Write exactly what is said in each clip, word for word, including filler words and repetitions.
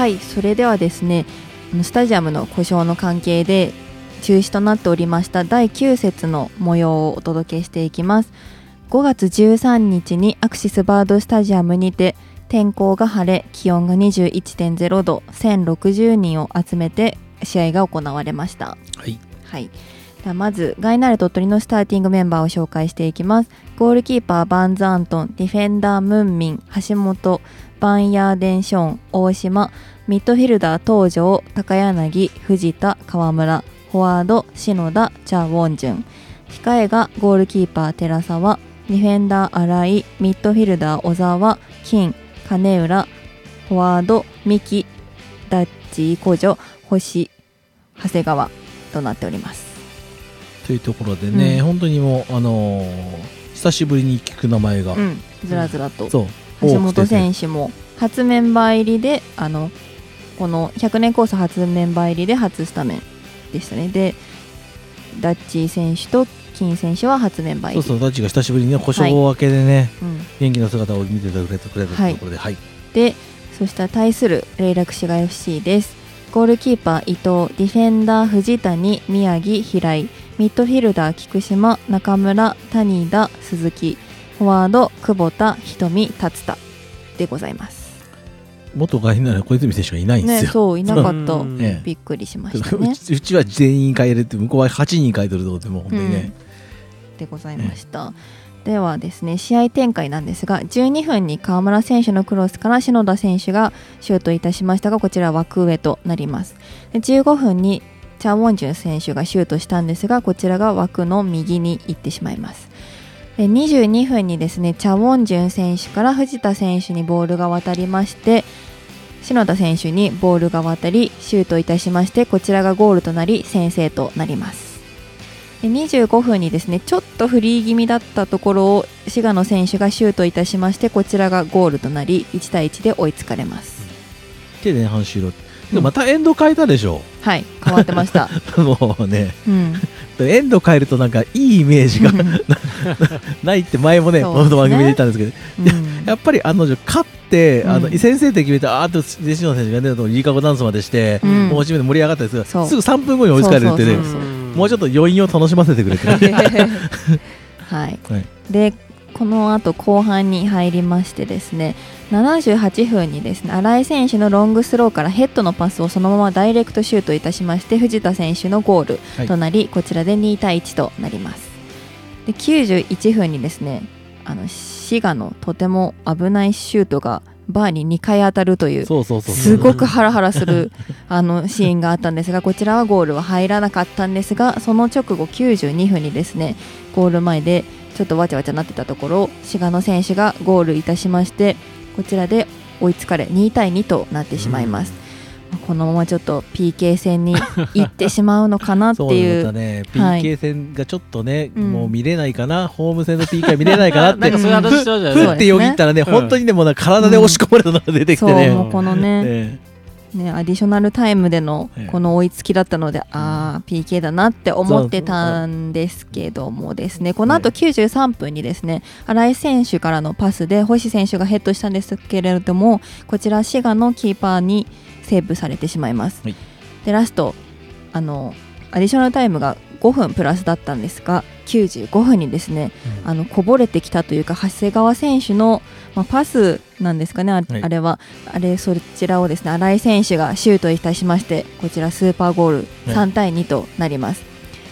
い、それではですね、スタジアムの故障の関係で中止となっておりましただいきゅう節の模様をお届けしていきます。ごがつじゅうさんにちにアクシスバードスタジアムにて天候が晴れ、気温が にじゅういってんゼロ 度、せんろくじゅうにんを集めて試合が行われました。 はい、 はい、ではまずガイナーレ鳥取のスターティングメンバーを紹介していきます。ゴールキーパーバンズ・アントン、ディフェンダームンミン、橋本、バンヤーデンション、大島、ミッドフィルダー東條、高柳、藤田、川村、フォワード篠田、チャ・ウォンジュン、控えがゴールキーパー寺沢、ディフェンダー新井、ミッドフィルダー小沢、金、金浦、フォワード三木、ダッチ、古女、星、長谷川となっております。 というところでね、うん、本当にもう、あのー、久しぶりに聞く名前が、 うん、ずらずらと、 そう橋本選手も初メンバー入りで、あのこのひゃくねんコース初メンバー入りで初スタメンでしたね。でダッチ選手と金選手は初メンバー入り。 そうそう、ダッチが久しぶりに、ね、故障明けでね、はい、うん、元気な姿を見てくれたくれたところで、はい、はい、 でそした対するレイラクシガ エフシー です。ゴールキーパー伊藤、ディフェンダー藤谷、宮城、平井、ミッドフィルダー菊島、中村、谷田、鈴木、フォワード久保田、瞳、達田でございます。 元ガイナーレ小泉選手がいないんですよ、 ね、そういなかったね、びっくりしましたね。 うち、うちは全員変えるって、向こうははちにん変えてるところでも本当にね、 うん、でございました、ね、ではですね、試合展開なんですが、じゅうにふんに川村選手のクロスから篠田選手がシュートいたしましたが、こちら枠上となります。でじゅうごふんにチャ・ウォンジュン選手がシュートしたんですが、こちらが枠の右に行ってしまいます。でにじゅうにふんにですね、チャ・ウォンジュン選手から藤田選手にボールが渡りまして、篠田選手にボールが渡りシュートいたしまして、こちらがゴールとなり先制となります。でにじゅうごふんにですね、ちょっとフリー気味だったところを滋賀の選手がシュートいたしまして、こちらがゴールとなりいちたいいちで追いつかれます。 で前半終了。でまたエンド変えたでしょ、 うん、はい、変わってましたもうね、 うん、 エンド変えるとなんかいいイメージがないって前もね、この番組で言ったんですけど、うん、やっぱりあの女勝って、うん、あの先制点決めて、あーっと弟子の選手が出たとリーカゴダンスまでして、うん、もう初めて盛り上がったんですが、すぐさんぷんごに追いつかれるってね、もうちょっと余韻を楽しませてくれてはい、 はい、でこの後後半に入りましてですね、ななじゅうはちふんにですね、新井選手のロングスローからヘッドのパスをそのままダイレクトシュートいたしまして、藤田選手のゴールとなり、はい、こちらでにたいいちとなります。できゅうじゅういちふんにですね、あの滋賀のとても危ないシュートがバーににかい当たるという、すごくハラハラするあのシーンがあったんですが、こちらはゴールは入らなかったんですが、その直後きゅうじゅうにふんにですね、ゴール前でちょっとわちゃわちゃなってたところを滋賀の選手がゴールいたしまして、こちらで追いつかれにたいにとなってしまいます。うん、このままちょっと ピーケー 戦に行ってしまうのかなっていうそうだね、ピーケー 戦がちょっとね、はい、もう見れないかな、うん、ホーム戦の ピーケー は見れないかなってふってよぎったらね、うん、本当にね、もうなんか体で押し込まれたのが出てきてね、 そうもうこのね、ねね、アディショナルタイムでのこの追いつきだったので、あー ピーケー だなって思ってたんですけどもですね、この後きゅうじゅうさんぷんにですね、新井選手からのパスで星選手がヘッドしたんですけれども、こちら滋賀のキーパーにセーブされてしまいます。はい、でラストあのアディショナルタイムがごふんプラスだったんですが、きゅうじゅうごふんにですね、うん、あのこぼれてきたというか、長谷川選手の、まあ、パスなんですかね、あ、はい、あれはあれそちらをですね、新井選手がシュートいたしまして、こちらスーパーゴールさんたいにとなります。はい、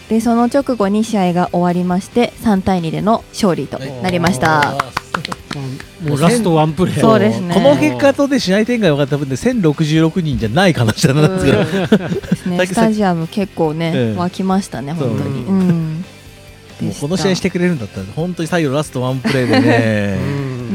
でその直後に試合が終わりまして、さんたいにでの勝利となりました。はい、 もうラストワンプレー、 そうですね、 この結果とで試合展開が分かった分でせんろくじゅうろくにんじゃない話なんですけどですね、スタジアム結構ね、うん、沸きましたね本当に。うん、 もうこの試合してくれるんだったら本当に最後ラストワンプレーでね、うん、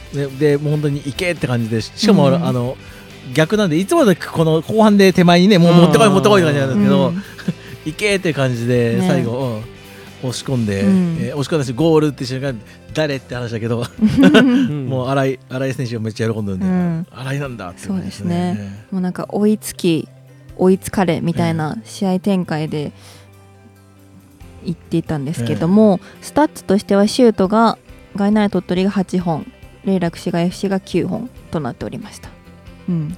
で, でもう本当にいけって感じで、しかも、うん、あの逆なんで、いつもでこの後半で手前にね、もう持ってこい持ってこいって感じなんですけど、うん、いけって感じで最後、ね、うん、押し込んで、うん、えー、押し込んだしゴールって瞬間誰って話だけどもう新井新井選手がめっちゃ喜んでるんで、うん、新井なんだって感じですね。そうですね、もうなんか追いつき追いつかれみたいな試合展開で言っていたんですけども、えー、スタッツとしてはシュートがガイナーレ鳥取がはっぽん、レイラク滋賀 エフシー がきゅうほんとなっておりました。うん、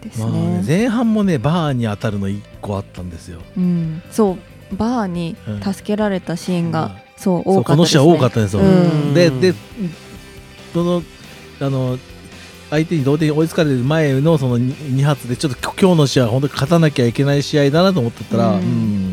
ですね、 まあね、前半もねバーに当たるのいっこあったんですよ、 うん、そうバーに助けられたシーンが、うん、そう多かったですね。 この試合多かったんですよ、 うん、 ででそのあの相手に同点に追いつかれる前のそのに発でちょっと今日の試合は本当に勝たなきゃいけない試合だなと思ってたら、うんうん、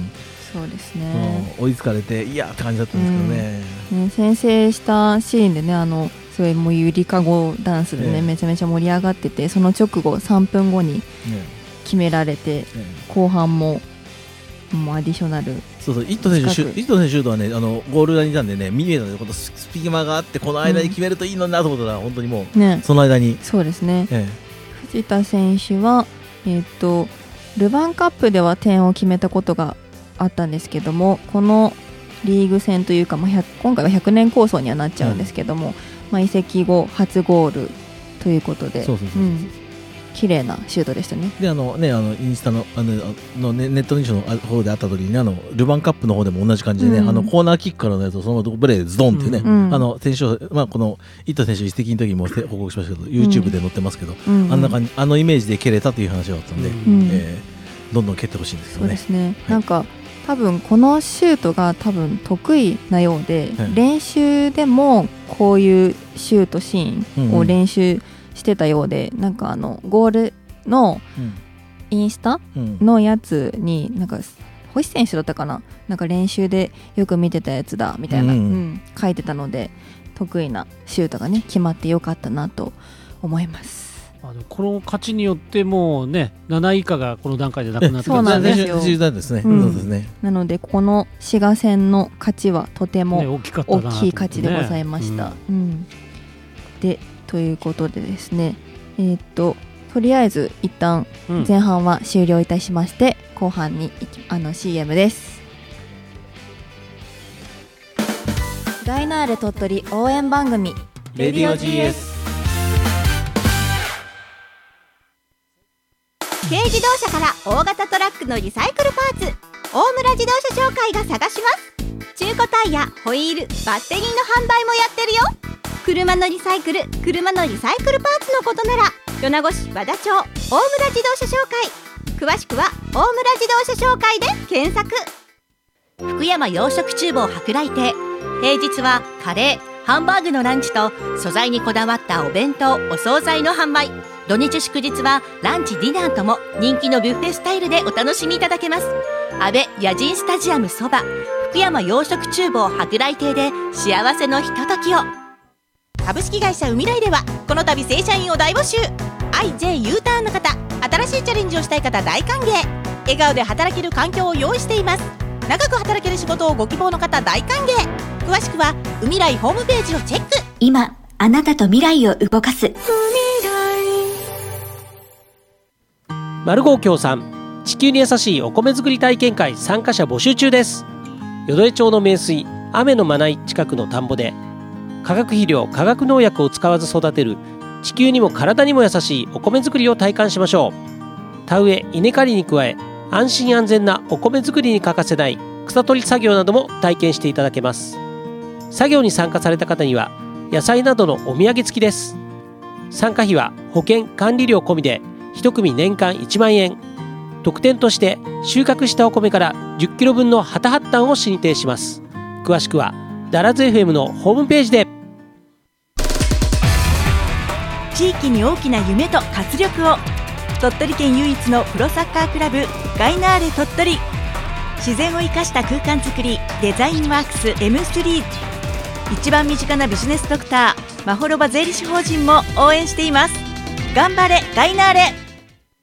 そうですね、 追いつかれていやって感じだったんですけどね、 うんね、先制したシーンでねあのそれもゆりかごダンスでね、ねめちゃめちゃ盛り上がってて、その直後さんぷんごに決められて、ね、後半ももうアディショナル、 そうそう、イット選手、イット選手シュートはねあのゴールラインにいたんでね見えたのでスピーマがあってこの間に決めるといいのになと思ったら、うん、本当にもう、ね、その間にそうですね、ええ、藤田選手は、えー、とルヴァンカップでは点を決めたことがあったんですけども、このリーグ戦というか、まあ、今回はひゃくねん構想にはなっちゃうんですけども、うんまあ、移籍後初ゴールということで綺麗なシュートでしたね。 であのねあのインスタのあのの、ね、ネットニュースの方であった通りにあのルヴァンカップの方でも同じ感じでね、うん、あのコーナーキックからのやつをそのブレーでズドンっていうね、うん、あの選手、まあ、この伊藤選手移籍の時にも報告しましたけど、うん、YouTube で載ってますけど、うん、あんな感じあのイメージで蹴れたという話があったんで、うんえー、どんどん蹴ってほしいんですよね。 そうですね、はい、なんか多分このシュートが多分得意なようで、はい、練習でもこういうシュートシーンを練習してたようで、うんうん、なんかあのゴールのインスタのやつになんか星選手だったかな、なんか練習でよく見てたやつだみたいな、うんうんうん、書いてたので得意なシュートがね決まってよかったなと思います。 あのこの勝ちによってもうねなない以下がこの段階でなくなってそうなんですよ、 重大ですね、うん、そうですね。 なのでこの滋賀戦の勝ちはとても大きい勝ちでございました、ねうんうん、でということでですねえー、っととりあえず一旦前半は終了いたしまして、うん、後半にあの シーエム です。ガイナーレ鳥取応援番組レディオ ジーエス。軽自動車から大型トラックのリサイクルパーツ、大村自動車紹介が探します。中古タイヤ、ホイール、バッテリーの販売もやってるよ。車のリサイクル、車のリサイクルパーツのことなら米子市和田町大村自動車紹介、詳しくは大村自動車紹介で検索。福山洋食厨房舶来亭、平日はカレー、ハンバーグのランチと素材にこだわったお弁当、お惣菜の販売。土日祝日はランチディナーとも人気のビュッフェスタイルでお楽しみいただけます。安倍野人スタジアムそば、福山洋食厨房舶来亭で幸せのひとときを。株式会社海来ではこの度正社員を大募集。 アイジェー U ターンの方、新しいチャレンジをしたい方大歓迎。笑顔で働ける環境を用意しています。長く働ける仕事をご希望の方大歓迎。詳しくは海来ホームページをチェック。 今あなたと未来を動かすマルゴー協賛地球に優しいお米作り体験会参加者募集中です。淀江町の名水雨のまない近くの田んぼで化学肥料化学農薬を使わず育てる地球にも体にも優しいお米作りを体感しましょう。田植え稲刈りに加え安心安全なお米作りに欠かせない草取り作業なども体験していただけます。作業に参加された方には野菜などのお土産付きです。参加費は保険管理料込みでいち組年間いちまんえん。特典として収穫したお米からじゅっキロ分のハタハッタンを進呈します。詳しくはダラズ エフエム のホームページで。 地域に大きな夢と活力を。鳥取県唯一のプロサッカークラブガイナーレ鳥取。自然を生かした空間づくりデザインワークス エムスリー。 一番身近なビジネスドクターまほろば税理士法人も応援しています。頑張れガイナーレ。